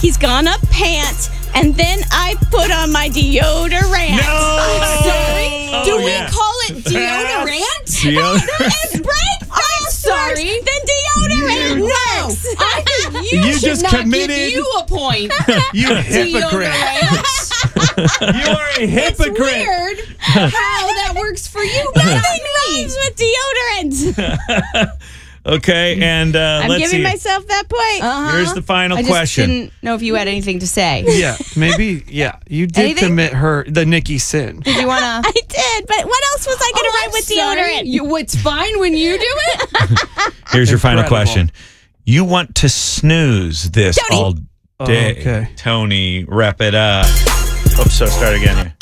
He's gonna pant, and then I put on my deodorant. No! I'm sorry. Do we call it deodorant? It's break fast sorry. works, then deodorant works. I think you should just not committed. give you a point. You hypocrite. Deodorant. You are a It's hypocrite. weird how that works for you. but Nothing not me. rhymes with deodorant. Okay, and I'm let's giving see. myself that point. Uh-huh. Here's the final I just question. didn't know if you had anything to say. Yeah, maybe. Yeah, you did Anything? commit the Nikki sin. Did you want to? I did, but what else was I going to write with deodorant? It's fine when you do it. Here's your final Incredible. question. You want to snooze this Tony. all day. Okay. Tony, wrap it up. Oops, so start again here.